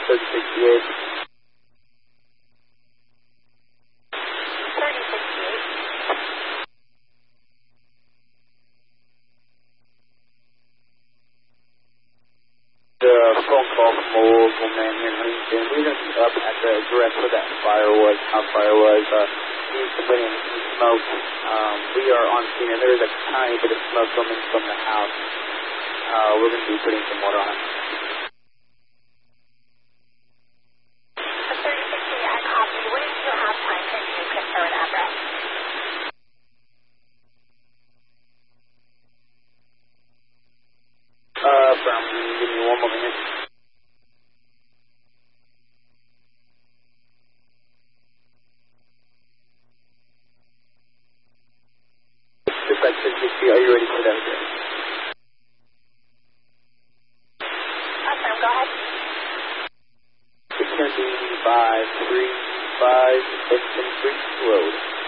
3068. 3068. The phone call from a local man here in Huntington. We're going to be up at the address where that fire was, how fire was. Seeing somebody in smoke. We are on scene, and there is a tiny bit of smoke coming from the house. We're going to be putting some water on it. 3068, I copy. What is your house time? Can you confirm address? Give me one more minute. Dispatch 660, are you ready for that address? Awesome, go ahead. It's going to be 535 Benson Creek Road.